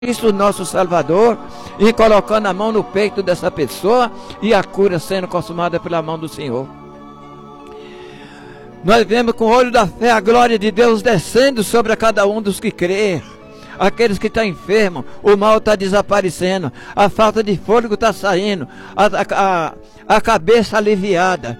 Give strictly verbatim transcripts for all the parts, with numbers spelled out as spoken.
Cristo nosso Salvador, e colocando a mão no peito dessa pessoa e a cura sendo consumada pela mão do Senhor. Nós vemos com o olho da fé a glória de Deus descendo sobre cada um dos que crê. Aqueles que estão enfermos, o mal está desaparecendo, a falta de fôlego está saindo, a, a, a cabeça aliviada.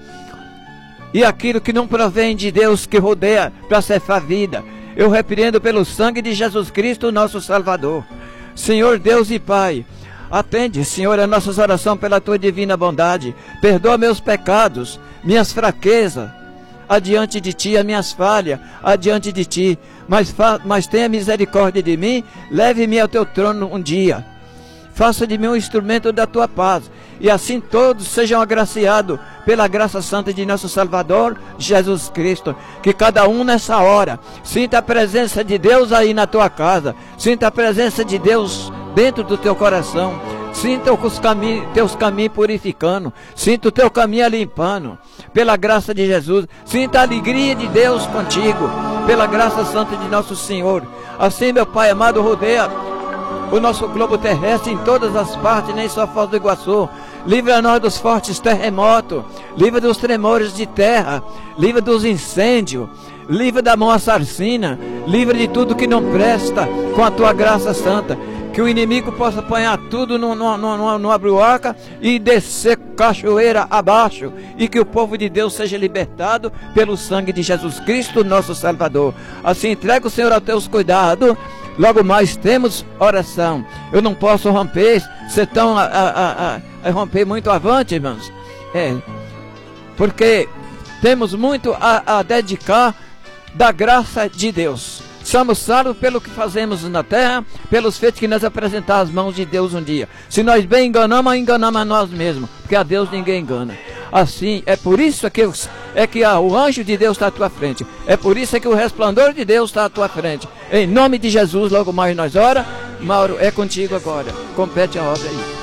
E aquilo que não provém de Deus que rodeia para ceifar a vida, eu repreendo pelo sangue de Jesus Cristo, nosso Salvador. Senhor Deus e Pai, atende, Senhor, a nossas orações pela Tua divina bondade. Perdoa meus pecados, minhas fraquezas, adiante de Ti, as minhas falhas, adiante de Ti. Mas, mas tenha misericórdia de mim, leve-me ao Teu trono um dia. Faça de mim um instrumento da Tua paz, e assim todos sejam agraciados pela graça santa de nosso Salvador, Jesus Cristo. Que cada um nessa hora sinta a presença de Deus aí na tua casa, sinta a presença de Deus dentro do teu coração, sinta os caminhos, teus caminhos purificando, sinta o teu caminho limpando, pela graça de Jesus. Sinta a alegria de Deus contigo, pela graça santa de nosso Senhor. Assim, meu Pai amado, rodeia o nosso globo terrestre em todas as partes, nem só Foz do Iguaçu. Livra-nós dos fortes terremotos, livra dos tremores de terra, livra dos incêndios, livra da mão assassina, livra de tudo que não presta, com a Tua graça santa. Que o inimigo possa apanhar tudo numa bruaca e descer cachoeira abaixo, e que o povo de Deus seja libertado pelo sangue de Jesus Cristo, nosso Salvador. Assim entrega o Senhor aos teus cuidados. Logo mais temos oração. Eu não posso romper, ser tão a, a, a, a romper muito avante, irmãos. É, porque temos muito a, a dedicar da graça de Deus. Somos salvos pelo que fazemos na terra, pelos feitos que nós apresentamos às mãos de Deus um dia. Se nós bem enganamos, enganamos a nós mesmos, porque a Deus ninguém engana. Assim, é por isso que, é que ah, o anjo de Deus está à tua frente. É por isso que o resplandor de Deus está à tua frente. Em nome de Jesus, logo mais nós ora. Mauro, é contigo agora. Compete a obra aí.